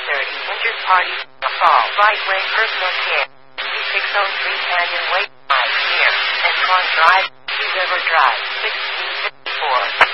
Winter Party, Fall, Right-Way Personal Care, C603 Canyon Way, Drive, Near, Antron Drive, Sea River Drive, 1654.